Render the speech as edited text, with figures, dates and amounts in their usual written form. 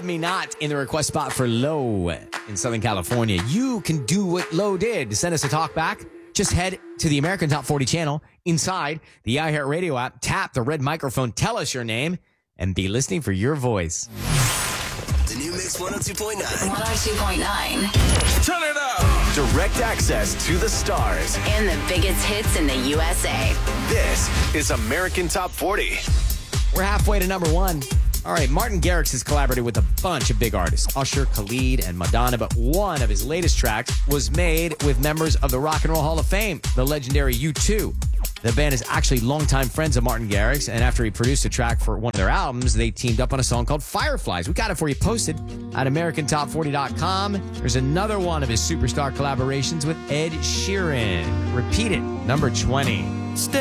Love Me Not in the request spot for Low in Southern California. You can do what Low did. Send us a talk back. Just head to the American Top 40 channel inside the iHeartRadio app. Tap the red microphone. Tell us your name and be listening for your voice. The new Mix 102.9. 102.9. Turn it up. Direct access to the stars. And the biggest hits in the USA. This is American Top 40. We're halfway to number one. All right, Martin Garrix has collaborated with a bunch of big artists, Usher, Khalid, and Madonna, but one of his latest tracks was made with members of the Rock and Roll Hall of Fame, the legendary U2. The band is actually longtime friends of Martin Garrix, and after he produced a track for one of their albums, they teamed up on a song called Fireflies. We got it for you posted at AmericanTop40.com. There's another one of his superstar collaborations with Ed Sheeran. Repeat it, number 20.